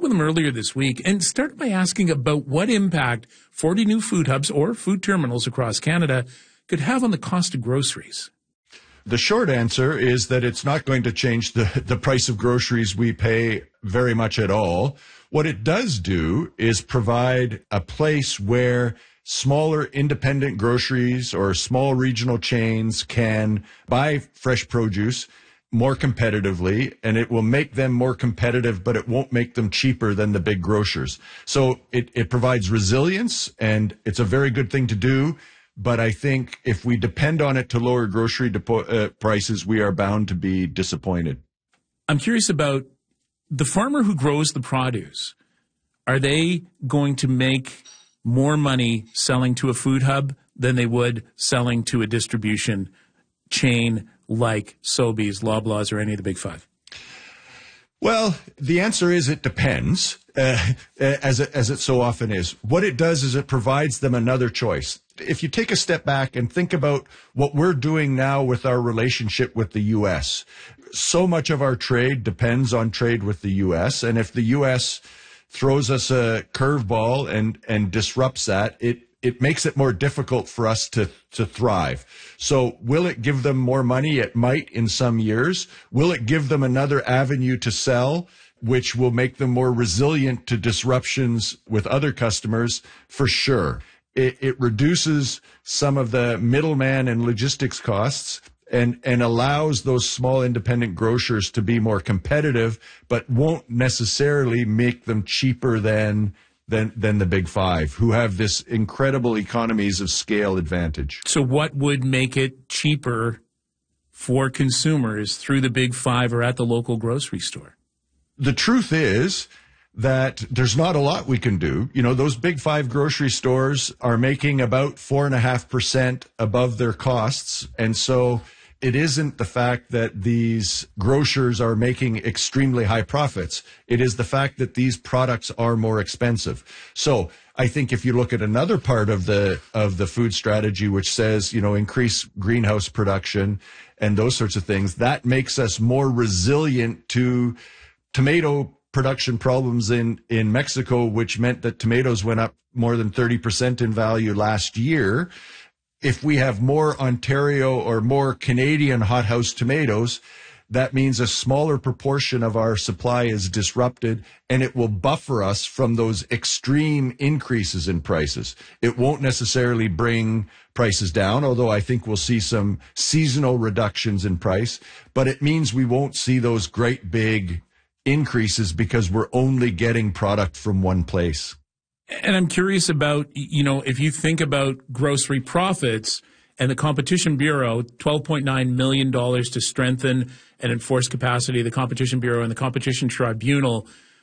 with him earlier this week and started by asking about what impact 40 new food hubs or food terminals across Canada could have on the cost of groceries. The short answer is that it's not going to change the price of groceries we pay very much at all. What it does do is provide a place where smaller independent groceries or small regional chains can buy fresh produce more competitively, and it will make them more competitive, but it won't make them cheaper than the big grocers. So it provides resilience, and it's a very good thing to do. But I think if we depend on it to lower grocery prices, we are bound to be disappointed. I'm curious about the farmer who grows the produce. Are they going to make more money selling to a food hub than they would selling to a distribution chain like Sobeys, Loblaws, or any of the big five? Well, the answer is it depends, as it so often is. What it does is it provides them another choice. If you take a step back and think about what we're doing now with our relationship with the U.S., so much of our trade depends on trade with the U.S., and if the U.S. throws us a curveball and disrupts that, it makes it more difficult for us to thrive. So will it give them more money? It might in some years. Will it give them another avenue to sell, which will make them more resilient to disruptions with other customers? For sure. It reduces some of the middleman and logistics costs and allows those small independent grocers to be more competitive, but won't necessarily make them cheaper than the big five, who have this incredible economies of scale advantage. So what would make it cheaper for consumers through the big five or at the local grocery store? The truth is that there's not a lot we can do. You know, those big five grocery stores are making about 4.5% above their costs. And so it isn't the fact that these grocers are making extremely high profits. It is the fact that these products are more expensive. So I think if you look at another part of the food strategy, which says, you know, increase greenhouse production and those sorts of things, that makes us more resilient to tomato production problems in Mexico, which meant that tomatoes went up more than 30% in value last year. If we have more Ontario or more Canadian hothouse tomatoes, that means a smaller proportion of our supply is disrupted, and it will buffer us from those extreme increases in prices. It won't necessarily bring prices down, although I think we'll see some seasonal reductions in price, but it means we won't see those great big increases because we're only getting product from one place. And I'm curious about, you know, if you think about grocery profits and the Competition Bureau, $12.9 million to strengthen and enforce capacity of the Competition Bureau and the Competition Tribunal,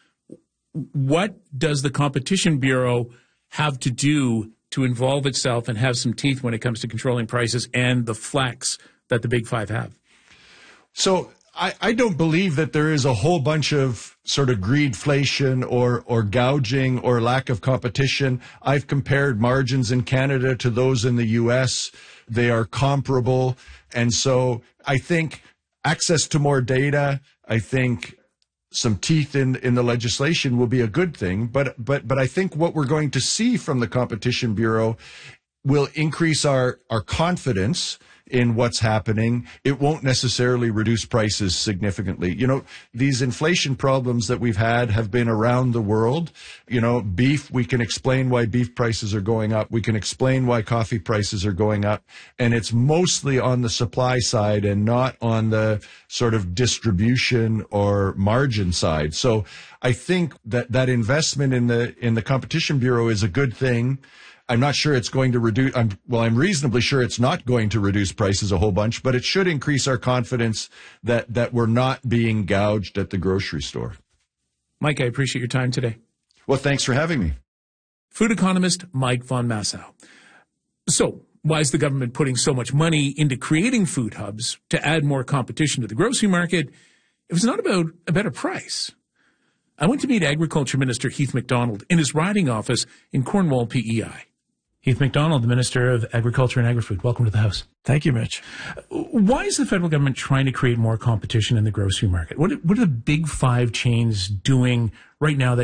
what does the Competition Bureau have to do to involve itself and have some teeth when it comes to controlling prices and the flex that the big five have? So I don't believe that there is a whole bunch of sort of greedflation or gouging or lack of competition. I've compared margins in Canada to those in the U.S. They are comparable. And so I think access to more data, I think some teeth in the legislation will be a good thing. But I think what we're going to see from the Competition Bureau will increase our confidence in what's happening. It won't necessarily reduce prices significantly. You know, these inflation problems that we've had have been around the world. You know, beef, we can explain why beef prices are going up. We can explain why coffee prices are going up. And it's mostly on the supply side and not on the sort of distribution or margin side. So I think that investment in the Competition Bureau is a good thing. I'm not sure it's going to reduce, I'm reasonably sure it's not going to reduce prices a whole bunch, but it should increase our confidence that we're not being gouged at the grocery store. Mike, I appreciate your time today. Well, thanks for having me. Food economist Mike von Massow. So, why is the government putting so much money into creating food hubs to add more competition to the grocery market if it's not about a better price? I went to meet Agriculture Minister Heath MacDonald in his riding office in Cornwall, PEI. Heath MacDonald, the Minister of Agriculture and Agri-Food. Welcome to the House. Thank you, Mitch. Why is the federal government trying to create more competition in the grocery market? What are the big five chains doing right now that